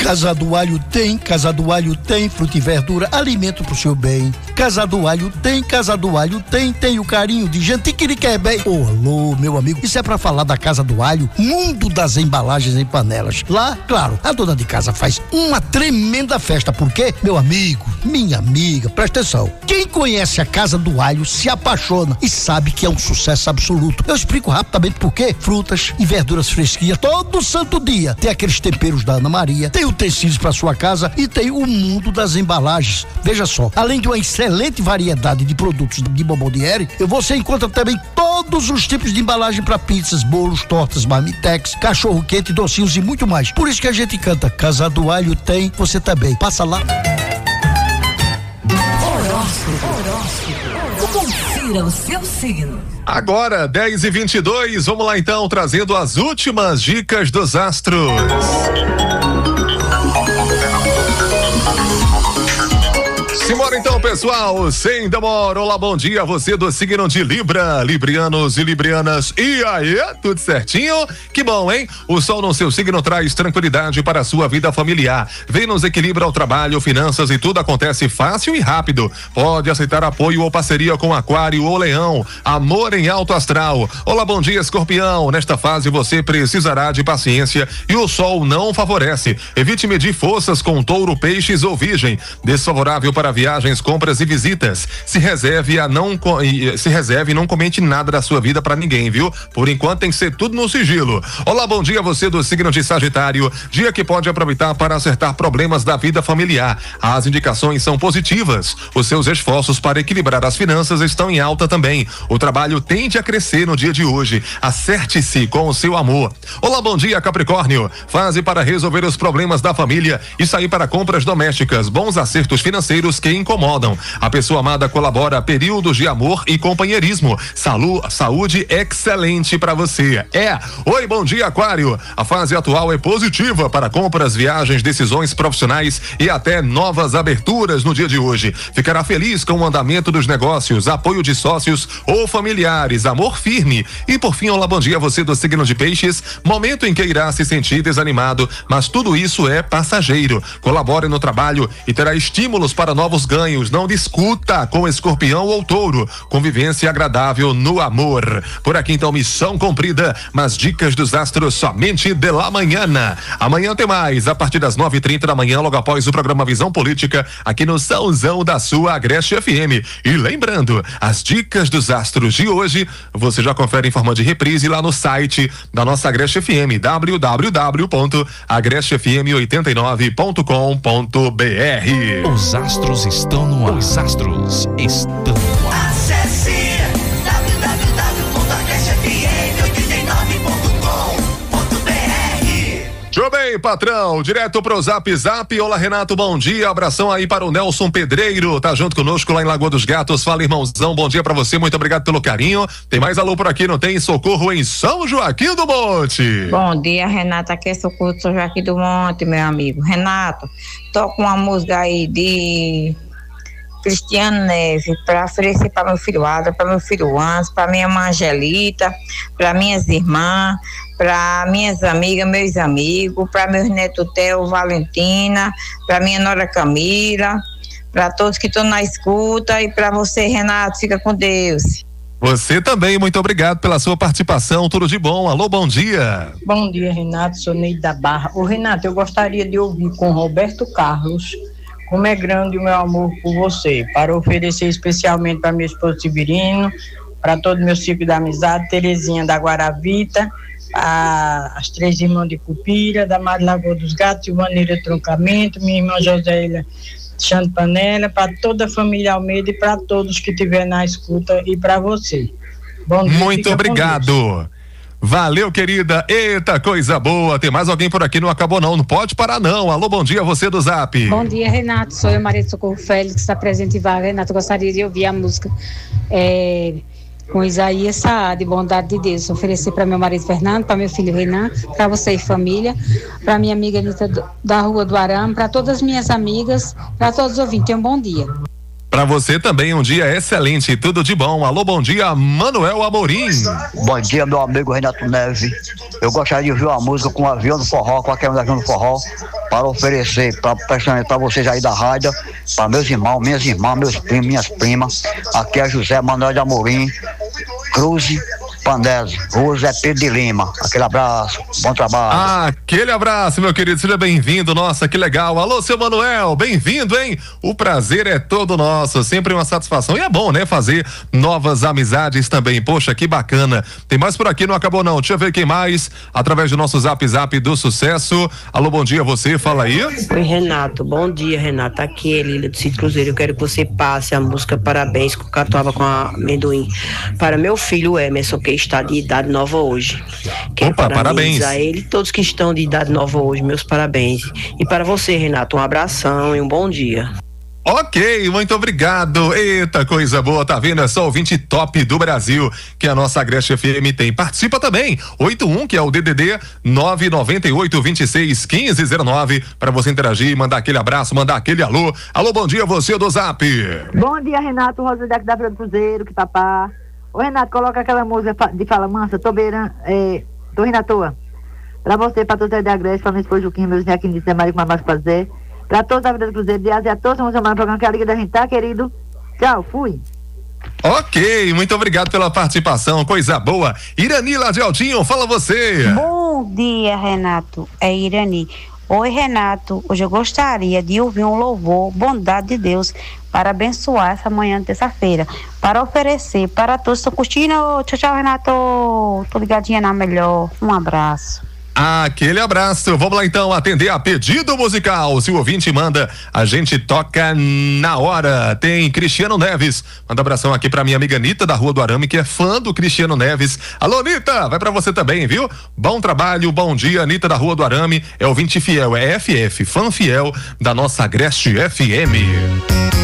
Casa do Alho tem fruta e verdura, alimento pro seu bem. Casa do Alho tem o carinho de gente que lhe quer bem. Ô, alô, meu amigo, isso é pra falar da Casa do Alho, mundo das embalagens em panelas. Lá, claro, a dona de casa faz uma tremenda festa, porque, meu amigo, minha amiga, presta atenção. Quem conhece a Casa do Alho se apaixona e sabe que é um sucesso absoluto. Eu explico rapidamente por quê. Frutas e verduras fresquinhas todo santo dia. Tem aqueles temperos da Ana Maria, tem utensílios para sua casa e tem o mundo das embalagens. Veja só, além de uma excelente variedade de produtos de Bomboniere, você encontra também todos os tipos de embalagem para pizzas, bolos, tortas, marmitex, cachorro quente, docinhos e muito mais. Por isso que a gente canta Casa do Alho tem, você também. Passa lá. Confira o seu signo. Agora, 10h22, vamos lá então, trazendo as últimas dicas dos astros. Simbora então, pessoal, sem demora. Olá, bom dia a você do signo de Libra, librianos e librianas. E aí, tudo certinho? Que bom, hein? O sol no seu signo traz tranquilidade para a sua vida familiar. Vênus equilibra o trabalho, finanças e tudo acontece fácil e rápido. Pode aceitar apoio ou parceria com Aquário ou Leão. Amor em alto astral. Olá, bom dia, Escorpião. Nesta fase você precisará de paciência e o sol não favorece. Evite medir forças com Touro, Peixes ou Virgem. Desfavorável para viagens, compras e visitas. Se reserve e não comente nada da sua vida pra ninguém, viu? Por enquanto tem que ser tudo no sigilo. Olá, bom dia você do signo de Sagitário. Dia que pode aproveitar para acertar problemas da vida familiar. As indicações são positivas. Os seus esforços para equilibrar as finanças estão em alta também. O trabalho tende a crescer no dia de hoje. Acerte-se com o seu amor. Olá, bom dia, Capricórnio. Fase para resolver os problemas da família e sair para compras domésticas. Bons acertos financeiros que incomodam. A pessoa amada colabora, períodos de amor e companheirismo. Saúde excelente para você. Oi, bom dia, Aquário. A fase atual é positiva para compras, viagens, decisões profissionais e até novas aberturas no dia de hoje. Ficará feliz com o andamento dos negócios, apoio de sócios ou familiares, amor firme. E por fim, olá, bom dia você do signo de Peixes. Momento em que irá se sentir desanimado, mas tudo isso é passageiro. Colabore no trabalho e terá estímulos para novos ganhos. Não discuta com Escorpião ou Touro. Convivência agradável no amor. Por aqui então, missão cumprida, mas dicas dos astros somente de la manhã. Amanhã tem mais, a partir das 9h30 da manhã, logo após o programa Visão Política, aqui no Sãozão da sua Agreste FM. E lembrando, as dicas dos astros de hoje, você já confere em forma de reprise lá no site da nossa Agreste FM, www.agrestefm89.com.br. Os astros estão no ar. Os astros estão no ar. Acesse www.agrestefm89.com.br. Tudo bem, patrão? Direto pro Zap. Olá, Renato, bom dia. Abração aí para o Nelson Pedreiro. Tá junto conosco lá em Lagoa dos Gatos. Fala, irmãozão. Bom dia pra você. Muito obrigado pelo carinho. Tem mais alô por aqui, não tem? Socorro em São Joaquim do Monte. Bom dia, Renato. Aqui é Socorro de São Joaquim do Monte, meu amigo. Renato, toca uma música aí de Cristiano Neves para oferecer para meu filho Adra, para meu filho Anso, para minha irmã Angelita, para minhas irmãs, para minhas amigas, meus amigos, para meus netos Theo, Valentina, para minha nora Camila, para todos que estão na escuta e para você, Renato, fica com Deus. Você também, muito obrigado pela sua participação, tudo de bom. Alô, bom dia. Bom dia, Renato, sou Neide da Barra. Ô, Renato, eu gostaria de ouvir com Roberto Carlos Como é Grande o Meu Amor por Você, para oferecer especialmente para meu esposo Severino, para todo meu ciclo da amizade, Terezinha da Guaravita, as três irmãs de Cupira, da Madre Lagoa dos Gatos, Silvaneira Troncamento, minha irmã Josélia Chante Panela, para toda a família Almeida e para todos que estiverem na escuta e para você. Bom dia. Muito obrigado. Valeu, querida. Eita, coisa boa. Tem mais alguém por aqui? Não acabou não pode parar não. Alô, bom dia, você do Zap. Bom dia, Renato. Sou eu, Maria do Socorro Félix, está presente em vaga. Renato, gostaria de ouvir a música com Isaías Saad, Bondade de Deus. Oferecer para meu marido Fernando, para meu filho Renan, para você e família, para minha amiga Anitta da Rua do Arame, para todas as minhas amigas, para todos os ouvintes. Tenham um bom dia. Pra você também um dia excelente, tudo de bom. Alô, bom dia, Manuel Amorim. Bom dia, meu amigo Renato Neves. Eu gostaria de ouvir uma música com o avião do forró, com aquele avião do forró, para oferecer para vocês aí da rádio, para meus irmãos, minhas irmãs, meus primos, minhas primas. Aqui é José Manuel de Amorim, Cruz Pandese, Rua Zé Pedro de Lima. Aquele abraço, bom trabalho. Aquele abraço, meu querido, seja bem-vindo. Nossa, que legal. Alô, seu Manuel, bem-vindo, hein? O prazer é todo nosso, sempre uma satisfação. E é bom, né, fazer novas amizades também. Poxa, que bacana. Tem mais por aqui, não acabou não. Deixa eu ver quem mais, através do nosso Zap do Sucesso. Alô, bom dia, você, fala aí. Oi, Renato, bom dia, Renato. Aqui é Lília do Sítio Cruzeiro. Eu quero que você passe a música Parabéns com Catuaba com Amendoim para meu filho Emerson, que está de idade nova hoje. Quero parabéns a ele e todos que estão de idade nova hoje, meus parabéns. E para você, Renato, um abração e um bom dia. Ok, muito obrigado. Eita, coisa boa, tá vendo? É só ouvinte top do Brasil que a nossa Agreste FM tem. Participa também, 81, que é o DDD 998261509, para você interagir, mandar aquele abraço, mandar aquele alô. Alô, bom dia, você do Zap. Bom dia, Renato, Rosildeque da Vila do Cruzeiro, que papá. Ô, Renato, coloca aquela música de Fala Mansa, tô rindo à toa. Pra você, pra todos da Agreste, pra minha esposa Juquinha, meus netos aqui, Maria com mais fazer. Pra todos da Vida do Cruzeiro, de Asa e a todos, vamos chamar no programa que é a Liga da gente, tá, querido? Tchau, fui. Ok, muito obrigado pela participação, coisa boa. Irani lá de Altinho, fala você. Bom dia, Renato, é Irani. Oi, Renato, hoje eu gostaria de ouvir um louvor, Bondade de Deus, para abençoar essa manhã de terça-feira, para oferecer para todos. Estou curtindo. Tchau, tchau, Renato. Tô ligadinha na melhor. Um abraço. Aquele abraço, vamos lá então atender a pedido musical. Se o ouvinte manda, a gente toca na hora. Tem Cristiano Neves, manda abração aqui pra minha amiga Nita da Rua do Arame, que é fã do Cristiano Neves. Alô, Nita, vai pra você também, viu? Bom trabalho, bom dia, Nita da Rua do Arame, é ouvinte fiel, é FF, fã fiel da nossa Agreste FM.